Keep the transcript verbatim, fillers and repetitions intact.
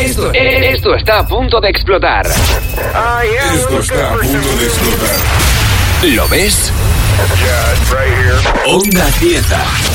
Esto, esto está a punto de explotar. Esto está a punto de explotar. ¿Lo ves? Onda Cieza.